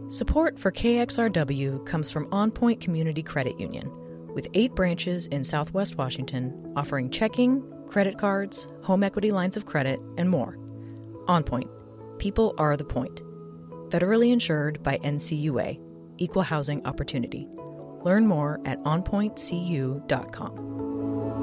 Support for KXRW comes from OnPoint Community Credit Union, with 8 branches in Southwest Washington offering checking, credit cards, home equity lines of credit, and more. OnPoint. People are the point. Federally insured by NCUA. Equal Housing Opportunity. Learn more at onpointcu.com.